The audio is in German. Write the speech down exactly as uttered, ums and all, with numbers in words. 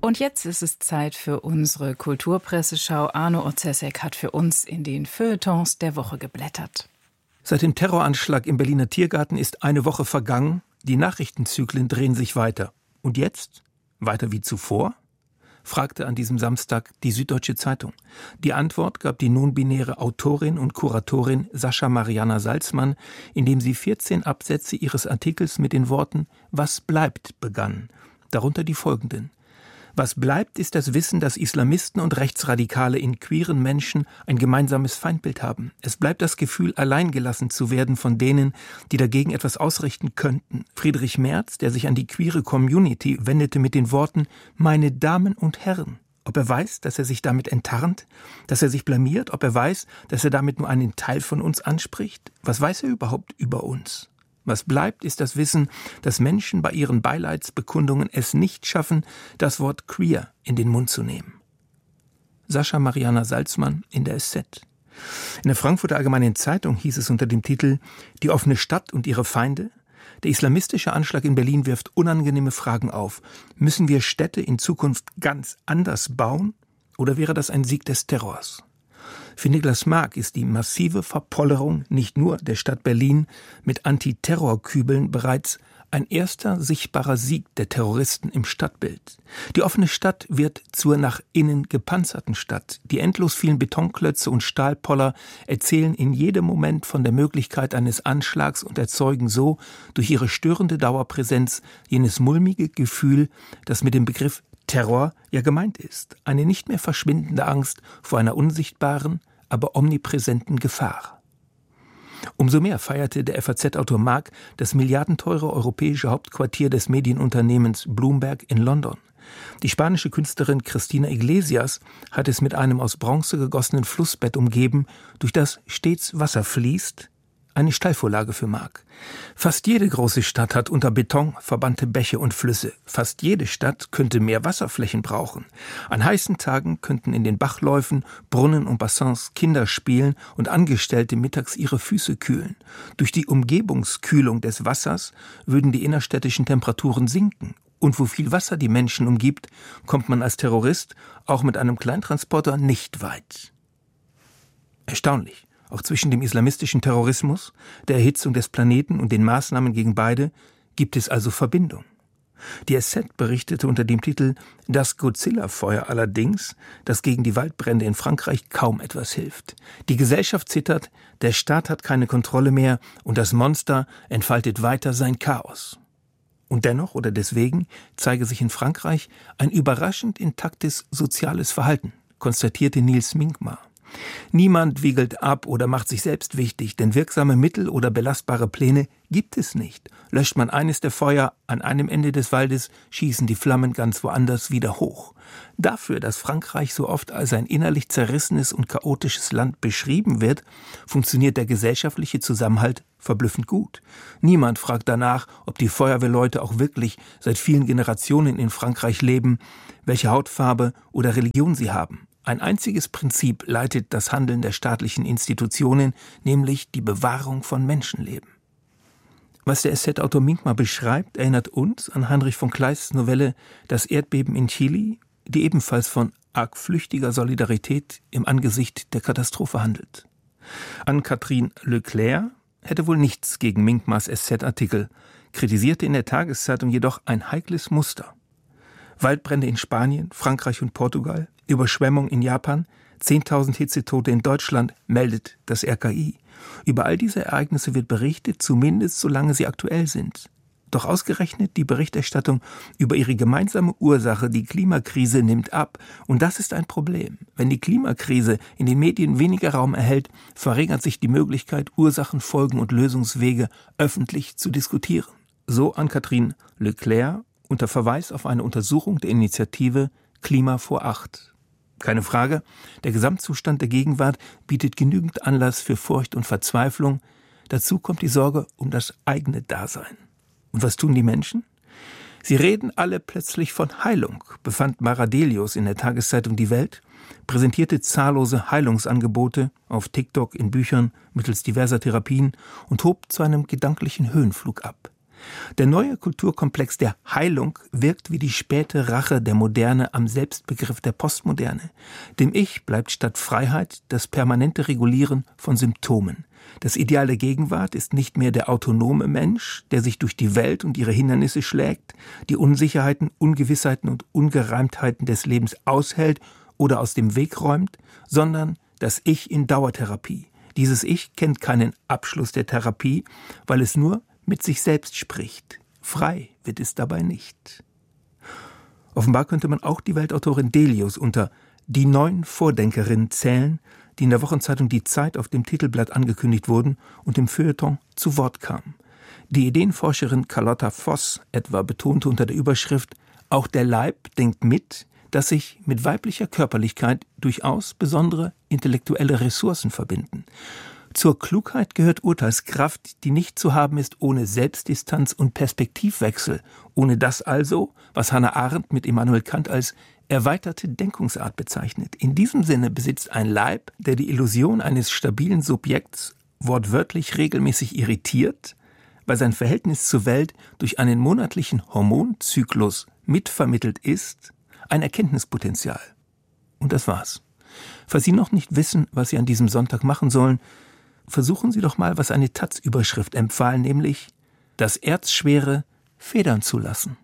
Und jetzt ist es Zeit für unsere Kulturpresseschau. Arno Orzesek hat für uns in den Feuilletons der Woche geblättert. Seit dem Terroranschlag im Berliner Tiergarten ist eine Woche vergangen. Die Nachrichtenzyklen drehen sich weiter. Und jetzt? Weiter wie zuvor? Fragte an diesem Samstag die Süddeutsche Zeitung. Die Antwort gab die nonbinäre Autorin und Kuratorin Sascha Marianna Salzmann, indem sie vierzehn Absätze ihres Artikels mit den Worten »Was bleibt« begann. Darunter die folgenden. Was bleibt, ist das Wissen, dass Islamisten und Rechtsradikale in queeren Menschen ein gemeinsames Feindbild haben. Es bleibt das Gefühl, alleingelassen zu werden von denen, die dagegen etwas ausrichten könnten. Friedrich Merz, der sich an die queere Community wendete mit den Worten »Meine Damen und Herren«. Ob er weiß, dass er sich damit enttarnt, dass er sich blamiert, ob er weiß, dass er damit nur einen Teil von uns anspricht? Was weiß er überhaupt über uns? Was bleibt, ist das Wissen, dass Menschen bei ihren Beileidsbekundungen es nicht schaffen, das Wort queer in den Mund zu nehmen. Sascha Marianna Salzmann in der S Z. In der Frankfurter Allgemeinen Zeitung hieß es unter dem Titel »Die offene Stadt und ihre Feinde«: Der islamistische Anschlag in Berlin wirft unangenehme Fragen auf. Müssen wir Städte in Zukunft ganz anders bauen? Oder wäre das ein Sieg des Terrors? Für Niklas Mark ist die massive Verpollerung nicht nur der Stadt Berlin mit Antiterrorkübeln bereits ein erster sichtbarer Sieg der Terroristen im Stadtbild. Die offene Stadt wird zur nach innen gepanzerten Stadt. Die endlos vielen Betonklötze und Stahlpoller erzählen in jedem Moment von der Möglichkeit eines Anschlags und erzeugen so durch ihre störende Dauerpräsenz jenes mulmige Gefühl, das mit dem Begriff Terror ja gemeint ist. Eine nicht mehr verschwindende Angst vor einer unsichtbaren, aber omnipräsenten Gefahr. Umso mehr feierte der F A Z-Autor Mark das milliardenteure europäische Hauptquartier des Medienunternehmens Bloomberg in London. Die spanische Künstlerin Cristina Iglesias hat es mit einem aus Bronze gegossenen Flussbett umgeben, durch das stets Wasser fließt. Eine Steilvorlage für Mark. Fast jede große Stadt hat unter Beton verbannte Bäche und Flüsse. Fast jede Stadt könnte mehr Wasserflächen brauchen. An heißen Tagen könnten in den Bachläufen, Brunnen und Bassins Kinder spielen und Angestellte mittags ihre Füße kühlen. Durch die Umgebungskühlung des Wassers würden die innerstädtischen Temperaturen sinken. Und wo viel Wasser die Menschen umgibt, kommt man als Terrorist auch mit einem Kleintransporter nicht weit. Erstaunlich. Auch zwischen dem islamistischen Terrorismus, der Erhitzung des Planeten und den Maßnahmen gegen beide gibt es also Verbindung. Die S Z berichtete unter dem Titel »Das Godzilla-Feuer« allerdings, das gegen die Waldbrände in Frankreich kaum etwas hilft. Die Gesellschaft zittert, der Staat hat keine Kontrolle mehr und das Monster entfaltet weiter sein Chaos. Und dennoch oder deswegen zeige sich in Frankreich ein überraschend intaktes soziales Verhalten, konstatierte Nils Minkmar. Niemand wiegelt ab oder macht sich selbst wichtig, denn wirksame Mittel oder belastbare Pläne gibt es nicht. Löscht man eines der Feuer an einem Ende des Waldes, schießen die Flammen ganz woanders wieder hoch. Dafür, dass Frankreich so oft als ein innerlich zerrissenes und chaotisches Land beschrieben wird, funktioniert der gesellschaftliche Zusammenhalt verblüffend gut. Niemand fragt danach, ob die Feuerwehrleute auch wirklich seit vielen Generationen in Frankreich leben, welche Hautfarbe oder Religion sie haben. Ein einziges Prinzip leitet das Handeln der staatlichen Institutionen, nämlich die Bewahrung von Menschenleben. Was der S Z-Autor Minkmar beschreibt, erinnert uns an Heinrich von Kleists Novelle »Das Erdbeben in Chile«, die ebenfalls von arg flüchtiger Solidarität im Angesicht der Katastrophe handelt. Anne-Catherine Leclerc hätte wohl nichts gegen Minkmars S Z-Artikel, kritisierte in der Tageszeitung jedoch ein heikles Muster. Waldbrände in Spanien, Frankreich und Portugal, Überschwemmung in Japan, zehntausend Hitzetote in Deutschland, meldet das R K I. Über all diese Ereignisse wird berichtet, zumindest solange sie aktuell sind. Doch ausgerechnet die Berichterstattung über ihre gemeinsame Ursache, die Klimakrise, nimmt ab. Und das ist ein Problem. Wenn die Klimakrise in den Medien weniger Raum erhält, verringert sich die Möglichkeit, Ursachen, Folgen und Lösungswege öffentlich zu diskutieren. So Anne-Catherine Leclerc unter Verweis auf eine Untersuchung der Initiative Klima vor acht. Keine Frage, der Gesamtzustand der Gegenwart bietet genügend Anlass für Furcht und Verzweiflung. Dazu kommt die Sorge um das eigene Dasein. Und was tun die Menschen? Sie reden alle plötzlich von Heilung, befand Mara Delius in der Tageszeitung Die Welt, präsentierte zahllose Heilungsangebote auf TikTok, in Büchern, mittels diverser Therapien und hob zu einem gedanklichen Höhenflug ab. Der neue Kulturkomplex der Heilung wirkt wie die späte Rache der Moderne am Selbstbegriff der Postmoderne. Dem Ich bleibt statt Freiheit das permanente Regulieren von Symptomen. Das Ideal der Gegenwart ist nicht mehr der autonome Mensch, der sich durch die Welt und ihre Hindernisse schlägt, die Unsicherheiten, Ungewissheiten und Ungereimtheiten des Lebens aushält oder aus dem Weg räumt, sondern das Ich in Dauertherapie. Dieses Ich kennt keinen Abschluss der Therapie, weil es nur mit sich selbst spricht. Frei wird es dabei nicht. Offenbar könnte man auch die Weltautorin Delius unter die neun Vordenkerinnen zählen, die in der Wochenzeitung Die Zeit auf dem Titelblatt angekündigt wurden und im Feuilleton zu Wort kamen. Die Ideenforscherin Carlotta Voss etwa betonte unter der Überschrift »Auch der Leib denkt mit«, dass sich mit weiblicher Körperlichkeit durchaus besondere intellektuelle Ressourcen verbinden. Zur Klugheit gehört Urteilskraft, die nicht zu haben ist ohne Selbstdistanz und Perspektivwechsel, ohne das also, was Hannah Arendt mit Immanuel Kant als erweiterte Denkungsart bezeichnet. In diesem Sinne besitzt ein Leib, der die Illusion eines stabilen Subjekts wortwörtlich regelmäßig irritiert, weil sein Verhältnis zur Welt durch einen monatlichen Hormonzyklus mitvermittelt ist, ein Erkenntnispotenzial. Und das war's. Falls Sie noch nicht wissen, was Sie an diesem Sonntag machen sollen, versuchen Sie doch mal, was eine Taz-Überschrift empfahl, nämlich das Erzschwere federn zu lassen.